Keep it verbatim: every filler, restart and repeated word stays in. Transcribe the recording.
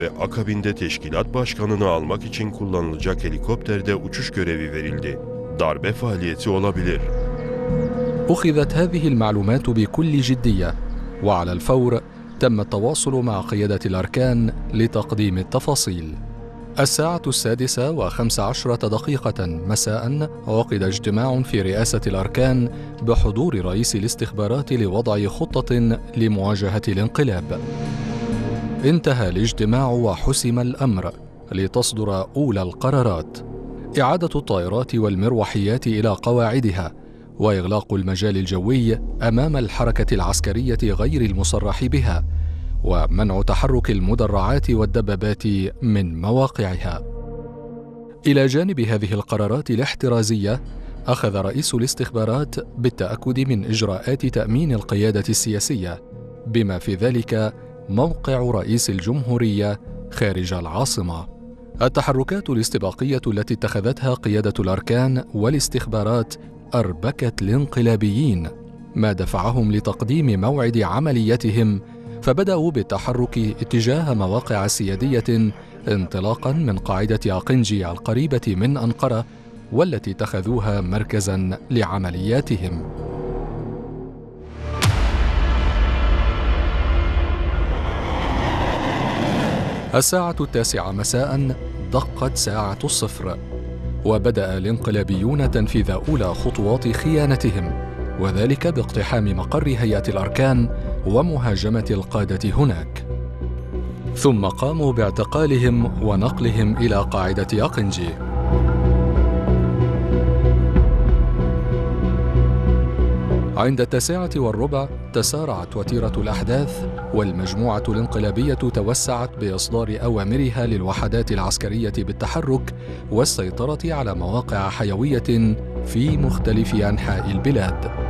ve akabinde teşkilat başkanını almak için kullanılacak helikopterde uçuş görevi verildi. Darbe faaliyeti olabilir. أخذت هذه المعلومات بكل جدية، وعلى الفور تم التواصل مع قيادة الأركان لتقديم التفاصيل. الساعة السادسة وخمس عشرة دقيقة مساء عقد اجتماع في رئاسة الأركان بحضور رئيس الاستخبارات لوضع خطة لمواجهة الانقلاب. انتهى الاجتماع وحسم الأمر لتصدر أولى القرارات: إعادة الطائرات والمروحيات إلى قواعدها، وإغلاق المجال الجوي أمام الحركة العسكرية غير المصرح بها، ومنع تحرك المدرعات والدبابات من مواقعها. إلى جانب هذه القرارات الاحترازية، أخذ رئيس الاستخبارات بالتأكد من إجراءات تأمين القيادة السياسية، بما في ذلك موقع رئيس الجمهورية خارج العاصمة. التحركات الاستباقية التي اتخذتها قيادة الأركان والاستخبارات أربكت الانقلابيين، ما دفعهم لتقديم موعد عمليتهم، فبدأوا بالتحرك اتجاه مواقع سيادية انطلاقا من قاعدة أقنجي القريبة من أنقرة، والتي اتخذوها مركزا لعملياتهم. الساعة التاسعة مساء دقت ساعة الصفر، وبدأ الانقلابيون تنفيذ أولى خطوات خيانتهم، وذلك باقتحام مقر هيئة الأركان ومهاجمة القادة هناك، ثم قاموا باعتقالهم ونقلهم إلى قاعدة أقنجي. عند التاسعة والربع تسارعت وتيرة الأحداث، والمجموعة الانقلابية توسعت بإصدار أوامرها للوحدات العسكرية بالتحرك والسيطرة على مواقع حيوية في مختلف أنحاء البلاد.